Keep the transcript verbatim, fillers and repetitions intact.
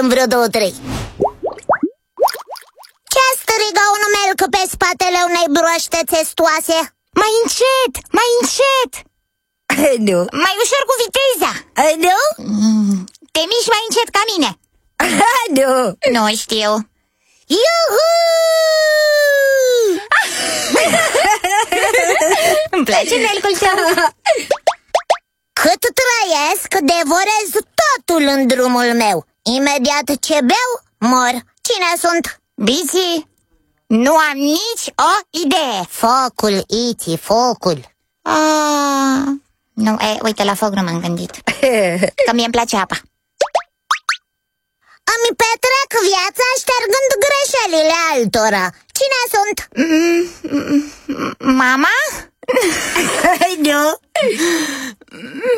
în vreo două, trei. Ce striga un melc pe spatele unei broaște testoase? Mai încet, mai încet. Nu. Mai ușor cu viteza. Nu? Te miști mai încet ca mine. Nu. Nu știu. Iuhu! Îmi place melcul tău. Cât trăiesc, devorez totul în drumul meu. Imediat ce beau, mor. Cine sunt? Bici, nu am nici o idee. Focul, Iti, focul. Ah, nu, e, uite, la foc nu m-am gândit. Că mie îmi place apa. Îmi petrec viața ștergând greșelile altora. Cine sunt? Mama? Nu.